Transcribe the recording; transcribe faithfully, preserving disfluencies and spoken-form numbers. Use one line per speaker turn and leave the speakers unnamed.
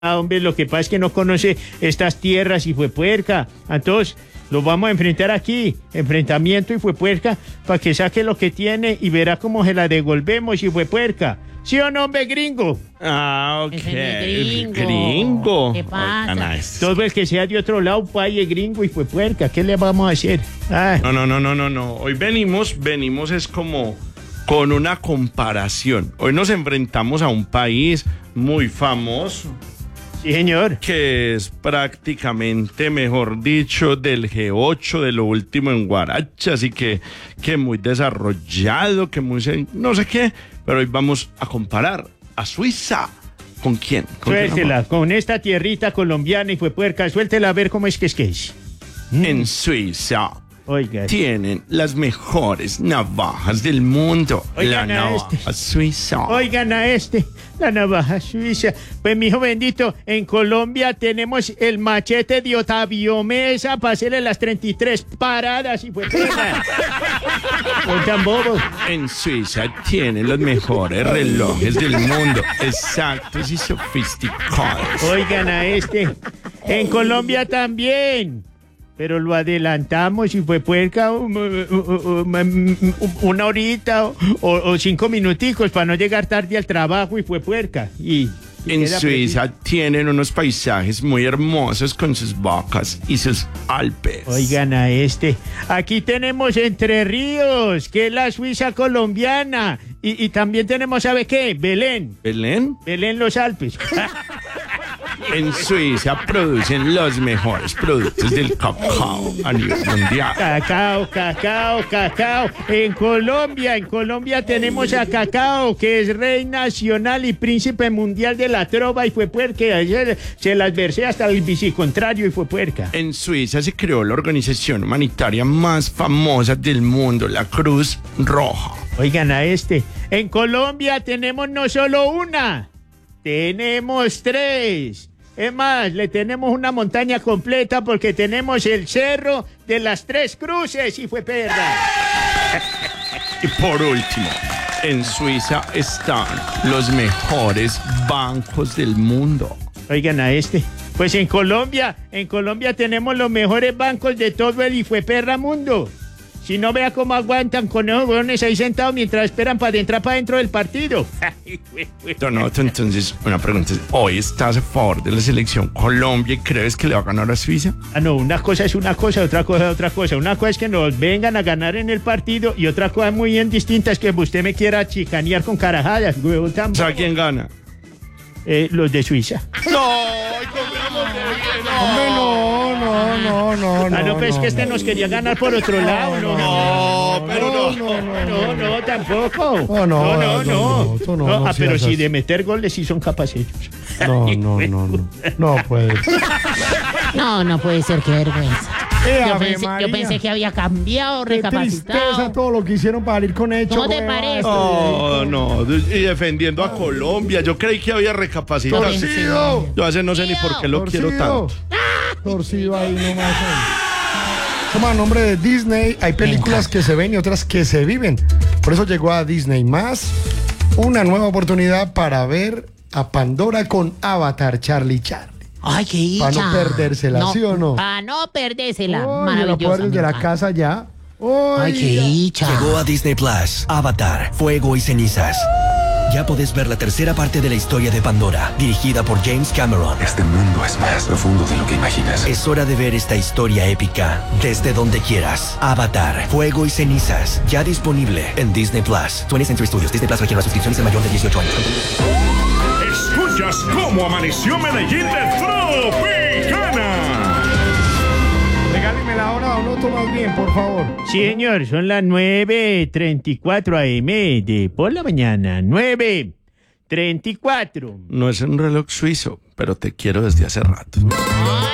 Ah, hombre, lo que pasa es que no conoce estas tierras y fue puerca. Entonces, lo vamos a enfrentar aquí, enfrentamiento y fue puerca, para que saque lo que tiene y verá cómo se la devolvemos y fue puerca. ¿Sí o no, hombre, gringo?
Ah, ok.
Gringo.
Gringo.
¿Qué pasa?
Oigan, nice.
Todo el que sea de otro lado, paye gringo y fue puerca. ¿Qué le vamos a hacer? Ah,
No, no, no, no, no, no. Hoy venimos, venimos es como con una comparación. Hoy nos enfrentamos a un país muy famoso,
sí, señor.
que es prácticamente, mejor dicho, del G ocho, de lo último en guarachas, y que, que muy desarrollado, que muy, se- no sé qué, pero hoy vamos a comparar a Suiza. ¿Con quién? ¿Con quién
Suéltela,
vamos?
con esta tierrita colombiana y fue puerca. Suéltela a ver cómo es que es que es.
En Suiza
Oiga.
tienen las mejores navajas del mundo.
Oigan
la
a
navaja
este.
suiza.
Oigan a este, la navaja suiza. Pues, mijo bendito, en Colombia tenemos el machete de Otavio Mesa para hacerle las treinta y tres paradas y fue pena. Son tan bobos.
En Suiza tienen los mejores relojes del mundo, exactos y sofisticados.
Oigan a este, en Colombia también. Pero lo adelantamos y fue puerca um, uh, uh, um, um, una horita o, o cinco minuticos para no llegar tarde al trabajo y fue puerca. Y, y
En
queda
Suiza tienen unos paisajes muy hermosos con sus vacas y sus Alpes.
Oigan a este. Aquí tenemos Entre Ríos, que es la Suiza colombiana. Y, y también tenemos, ¿sabe qué? Belén.
Belén,
Belén los Alpes.
en Suiza producen los mejores productos del cacao a nivel mundial.
Cacao, cacao, cacao. En Colombia, en Colombia tenemos a Cacao, que es rey nacional y príncipe mundial de la trova y fue puerca. Ayer se las versé hasta el bicicontrario y fue puerca.
En Suiza se creó la organización humanitaria más famosa del mundo, la Cruz Roja.
Oigan a este. En Colombia tenemos no solo una, tenemos tres. Es más, le tenemos una montaña completa porque tenemos el Cerro de las Tres Cruces y fue perra.
Y por último, en Suiza están los mejores bancos del mundo.
Oigan a este. Pues en Colombia, en Colombia tenemos los mejores bancos de todo el hijueperra mundo. Si no, vea cómo aguantan con esos hueones ahí sentados mientras esperan para entrar para dentro del partido.
Donato, entonces, una pregunta. ¿Hoy estás a favor de la selección Colombia y crees que le va a ganar a Suiza?
Ah, no, una cosa es una cosa, otra cosa es otra cosa. Una cosa es que nos vengan a ganar en el partido y otra cosa muy bien distinta es que usted me quiera chicanear con carajadas, huevón tan
O sea,
bobo.
¿quién gana?
Eh, los de Suiza.
¡No!
Hombre, no, no, no, no, no.
Ah, no, pues es que este nos quería ganar por otro lado, no.
No, pero no.
no, no,
No, no, tampoco.
No, no,
no, no.
no, no, tú no, no
ah, pero
seas
si
así.
de meter goles sí son capaces ellos.
No, no, no, no. No puede.
No, no puede ser, qué vergüenza.
Eh,
Yo
Ave
pensé,
María.
yo pensé que había cambiado,
Qué tristeza
recapacitado.
todo lo que hicieron para ir con hecho.
¿Cómo te
hueva,
parece?
este.
Oh, no, y defendiendo a Colombia. Yo creí que había recapacitado.
Torcido.
Yo a veces no sé ni por qué lo quiero
Torcido.
tanto.
Torcido ahí nomás. hombre. Toma nombre de Disney. Hay películas que se ven y otras que se viven. Por eso llegó a Disney Más una nueva oportunidad para ver a Pandora con Avatar Charlie Charlie.
Ay, qué dicha.
Pa' no perdérsela, ¿sí o no?
Para no perdérsela.
Oye, la
Maravillosa.
puedo desde
me
la
encanta.
casa ya.
Ay, qué
Oiga.
dicha.
Llegó a Disney Plus, Avatar, Fuego y Cenizas. Ya podés ver la tercera parte de la historia de Pandora, dirigida por James Cameron.
Este mundo es más profundo de lo que imaginas.
Es hora de ver esta historia épica desde donde quieras. Avatar, Fuego y Cenizas, ya disponible en Disney Plus. twentieth Century Studios, Disney Plus requiere una suscripción y ser mayor de dieciocho años.
Escuchas cómo amaneció Medellín de Tropicana.
Regáleme la hora o no tomas bien, por favor.
Sí, señor, son las nueve treinta y cuatro a eme de por la mañana. nueve treinta y cuatro.
No es un reloj suizo, pero te quiero desde hace rato.